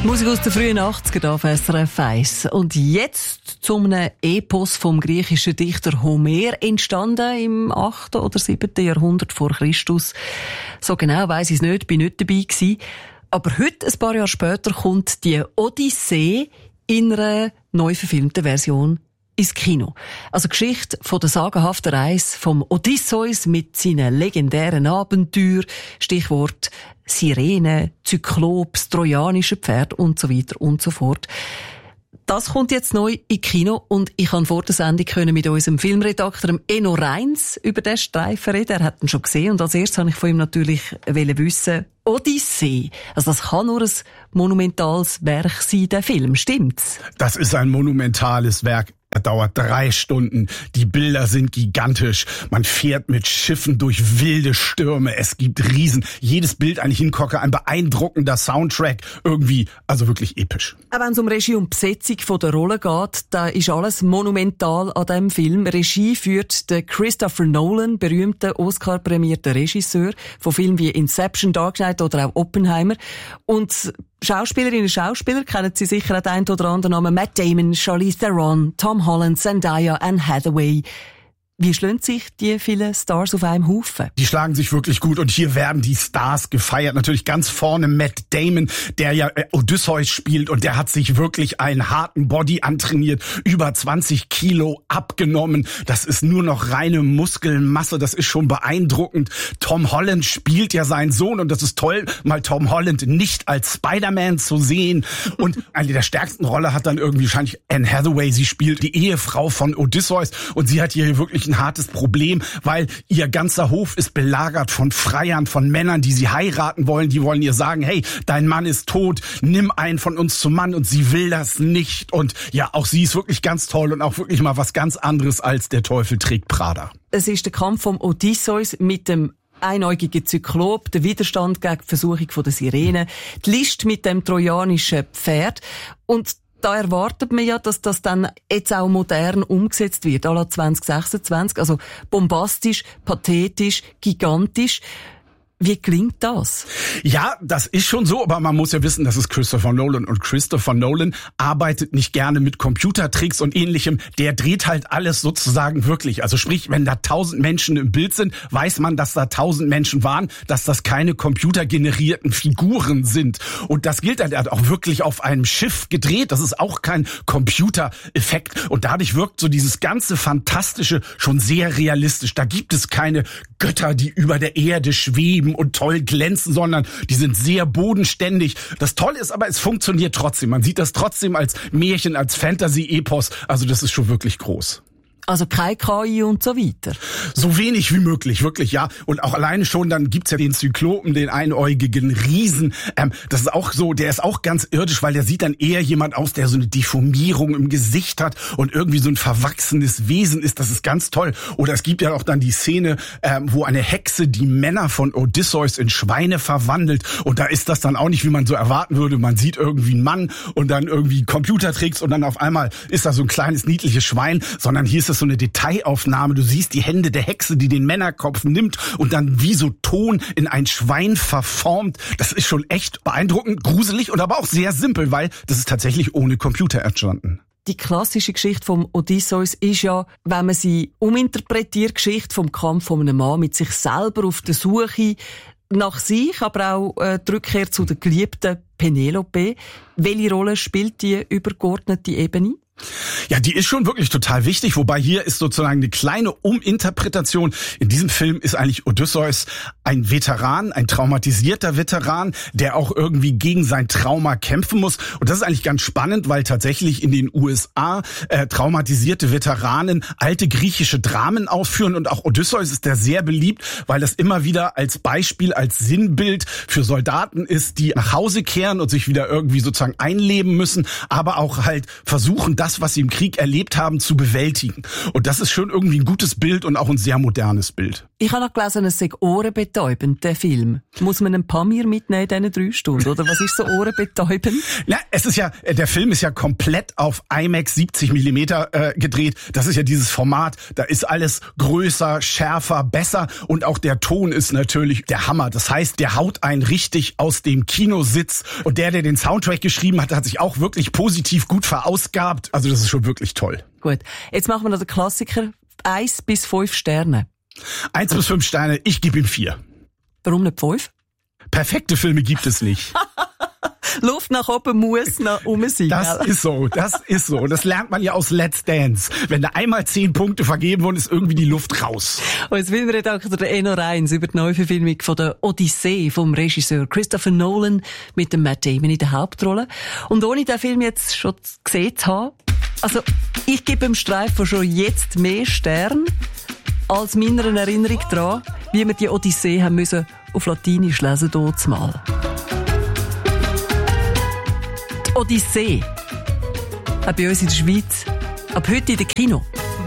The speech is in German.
Musik aus den frühen 80ern hier auf SRF 1. Und jetzt zu einem Epos vom griechischen Dichter Homer, entstanden im 8. oder 7. Jahrhundert vor Christus. So genau weiss ich es nicht, bin nicht dabei gewesen. Aber heute, ein paar Jahre später, kommt die Odyssee in einer neu verfilmten Version ins Kino. Also Geschichte von der sagenhaften Reise vom Odysseus mit seinen legendären Abenteuern, Stichwort Sirene, Zyklops, trojanische Pferd und so weiter und so fort. Das kommt jetzt neu in Kino und ich kann vor der Sendung mit unserem Filmredakteur Enno Reins über den Streifen reden. Er hat ihn schon gesehen und als erstes wollte ich von ihm natürlich wissen, Odyssee. Also das kann nur ein monumentales Werk sein, der Film, stimmt's? Das ist ein monumentales Werk. Er dauert 3 Stunden. Die Bilder sind gigantisch. Man fährt mit Schiffen durch wilde Stürme. Es gibt Riesen. Jedes Bild ein Hingucker, ein beeindruckender Soundtrack. Irgendwie, also wirklich episch. Auch wenn es um Regie und Besetzung von der Rolle geht, da ist alles monumental an diesem Film. Regie führt der Christopher Nolan, berühmter Oscar-prämierter Regisseur von Filmen wie Inception, Dark Knight oder auch Oppenheimer. Und Schauspielerinnen und Schauspieler kennen Sie sicher auch den einen oder anderen Namen. Matt Damon, Charlize Theron, Tom Holland, Zendaya, Anne Hathaway. Wie schlagen sich die vielen Stars auf einem Haufen? Die schlagen sich wirklich gut und hier werden die Stars gefeiert. Natürlich ganz vorne Matt Damon, der ja Odysseus spielt und der hat sich wirklich einen harten Body antrainiert, über 20 Kilo abgenommen. Das ist nur noch reine Muskelmasse, das ist schon beeindruckend. Tom Holland spielt ja seinen Sohn und das ist toll, mal Tom Holland nicht als Spider-Man zu sehen. Und eine der stärksten Rolle hat dann irgendwie wahrscheinlich Anne Hathaway. Sie spielt die Ehefrau von Odysseus und sie hat hier wirklich ein hartes Problem, weil ihr ganzer Hof ist belagert von Freiern, von Männern, die sie heiraten wollen. Die wollen ihr sagen, hey, dein Mann ist tot, nimm einen von uns zum Mann und sie will das nicht. Und ja, auch sie ist wirklich ganz toll und auch wirklich mal was ganz anderes als der Teufel trägt Prada. Es ist der Kampf vom Odysseus mit dem einäugigen Zyklop, der Widerstand gegen die Versuchung von der Sirene, die List mit dem trojanischen Pferd und da erwartet man ja, dass das dann jetzt auch modern umgesetzt wird, à la 2026, also bombastisch, pathetisch, gigantisch. Wie klingt das? Ja, das ist schon so, aber man muss ja wissen, das ist Christopher Nolan und Christopher Nolan arbeitet nicht gerne mit Computertricks und Ähnlichem. Der dreht halt alles sozusagen wirklich. Also sprich, wenn da 1000 Menschen im Bild sind, weiß man, dass da 1000 Menschen waren, dass das keine computergenerierten Figuren sind. Und das gilt halt, er hat auch wirklich auf einem Schiff gedreht. Das ist auch kein Computereffekt. Und dadurch wirkt so dieses ganze Fantastische schon sehr realistisch. Da gibt es keine Götter, die über der Erde schweben und toll glänzen, sondern die sind sehr bodenständig. Das Tolle ist aber, es funktioniert trotzdem. Man sieht das trotzdem als Märchen, als Fantasy-Epos. Also das ist schon wirklich groß. Also kein KI und so weiter? So wenig wie möglich, wirklich, ja. Und auch alleine schon, dann gibt's ja den Zyklopen, den einäugigen Riesen. Das ist auch so, der ist auch ganz irdisch, weil der sieht dann eher jemand aus, der so eine Deformierung im Gesicht hat und irgendwie so ein verwachsenes Wesen ist. Das ist ganz toll. Oder es gibt ja auch dann die Szene, wo eine Hexe die Männer von Odysseus in Schweine verwandelt. Und da ist das dann auch nicht, wie man so erwarten würde. Man sieht irgendwie einen Mann und dann irgendwie Computertricks und dann auf einmal ist da so ein kleines, niedliches Schwein, sondern hier ist so eine Detailaufnahme. Du siehst die Hände der Hexe, die den Männerkopf nimmt und dann wie so Ton in ein Schwein verformt. Das ist schon echt beeindruckend, gruselig und aber auch sehr simpel, weil das ist tatsächlich ohne Computer entstanden. Die klassische Geschichte vom Odysseus ist ja, wenn man sie uminterpretiert, Geschichte vom Kampf von einem Mann mit sich selber auf der Suche nach sich, aber auch die Rückkehr zu der geliebten Penelope. Welche Rolle spielt die übergeordnete Ebene? Ja, die ist schon wirklich total wichtig, wobei hier ist sozusagen eine kleine Uminterpretation. In diesem Film ist eigentlich Odysseus ein Veteran, ein traumatisierter Veteran, der auch irgendwie gegen sein Trauma kämpfen muss. Und das ist eigentlich ganz spannend, weil tatsächlich in den USA traumatisierte Veteranen alte griechische Dramen aufführen und auch Odysseus ist da sehr beliebt, weil das immer wieder als Beispiel, als Sinnbild für Soldaten ist, die nach Hause kehren und sich wieder irgendwie sozusagen einleben müssen, aber auch halt versuchen, das, was sie im Krieg erlebt haben, zu bewältigen. Und das ist schon irgendwie ein gutes Bild und auch ein sehr modernes Bild. Ich habe noch gelesen, es sei ohrenbetäubend ohrenbetäubend, der Film? Muss man ein Pamir mitnehmen in diesen 3 Stunden? Oder was ist so ohrenbetäubend? Ja, der Film ist ja komplett auf IMAX 70 Millimeter gedreht. Das ist ja dieses Format. Da ist alles größer, schärfer, besser. Und auch der Ton ist natürlich der Hammer. Das heißt, der haut einen richtig aus dem Kinositz. Und der den Soundtrack geschrieben hat, hat sich auch wirklich positiv gut verausgabt. Also das ist schon wirklich toll. Gut, jetzt machen wir noch den Klassiker. 1 bis 5 Sterne. 1 bis 5 Sterne, ich gebe ihm 4. Warum nicht 5? Perfekte Filme gibt es nicht. Luft nach oben muss noch rum sein. Das ist so. Das lernt man ja aus Let's Dance. Wenn da einmal 10 Punkte vergeben wurden, ist irgendwie die Luft raus. Als Filmredakteur der Enno Reins über die Neuverfilmung von der Odyssee vom Regisseur Christopher Nolan mit dem Matt Damon in der Hauptrolle. Und ohne den Film jetzt schon gesehen zu haben, also ich gebe dem Streifen schon jetzt mehr Sterne als meiner Erinnerung daran, wie wir die Odyssee haben müssen auf Latinisch lesen dort mal. Die Odyssee hat bei uns in der Schweiz ab heute in der Kino.